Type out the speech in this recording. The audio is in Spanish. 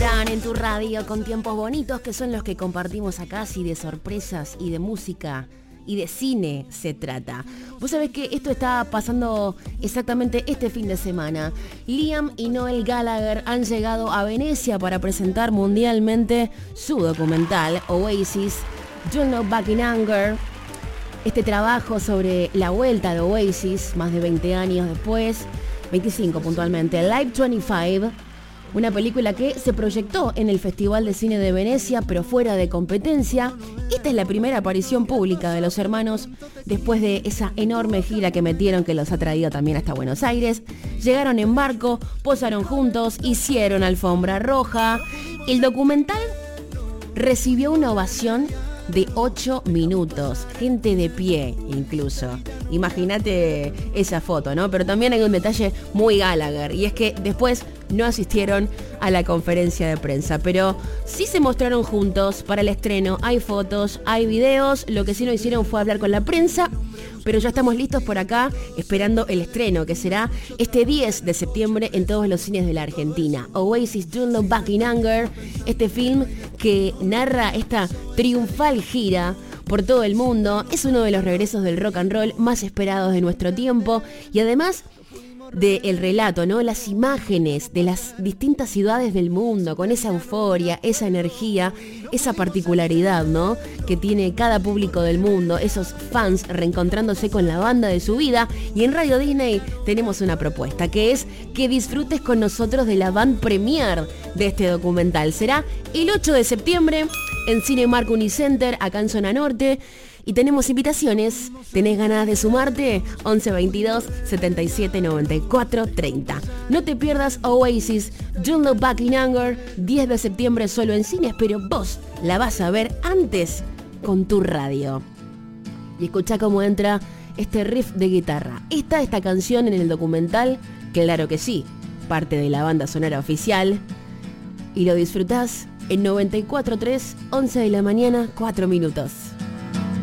Están en tu radio con tiempos bonitos que son los que compartimos acá, si de sorpresas y de música y de cine se trata. Vos sabés que esto está pasando exactamente este fin de semana. Liam y Noel Gallagher han llegado a Venecia para presentar mundialmente su documental Oasis, Don't Look Back in Anger. Este trabajo sobre la vuelta de Oasis, más de 20 años después, 25 puntualmente, Live 25, una película que se proyectó en el Festival de Cine de Venecia, pero fuera de competencia. Esta es la primera aparición pública de los hermanos después de esa enorme gira que metieron, que los ha traído también hasta Buenos Aires. Llegaron en barco, posaron juntos, hicieron alfombra roja. El documental recibió una ovación de 8 minutos, gente de pie incluso. Imagínate esa foto, ¿no? Pero también hay un detalle muy Gallagher, y es que después no asistieron a la conferencia de prensa, pero sí se mostraron juntos para el estreno. Hay fotos, hay videos, lo que sí no hicieron fue hablar con la prensa, pero ya estamos listos por acá esperando el estreno, que será este 10 de septiembre en todos los cines de la Argentina. Oasis, Don't Look Back in Anger, este film que narra esta triunfal gira por todo el mundo. Es uno de los regresos del rock and roll más esperados de nuestro tiempo, y además del relato, ¿no? Las imágenes de las distintas ciudades del mundo, con esa euforia, esa energía, esa particularidad, ¿no? Que tiene cada público del mundo, esos fans reencontrándose con la banda de su vida. Y en Radio Disney tenemos una propuesta, que es que disfrutes con nosotros de la van premier de este documental. Será el 8 de septiembre en Cinemark Unicenter, acá en Zona Norte. Y tenemos invitaciones. ¿Tenés ganas de sumarte? 11 22 77 94 30. No te pierdas Oasis, Don't Look Back in Anger, 10 de septiembre solo en cines, pero vos la vas a ver antes con tu radio. Y escuchá cómo entra este riff de guitarra. ¿Está esta canción en el documental? Claro que sí, parte de la banda sonora oficial. Y lo disfrutás en 94.3, 11 de la mañana, 4 minutos.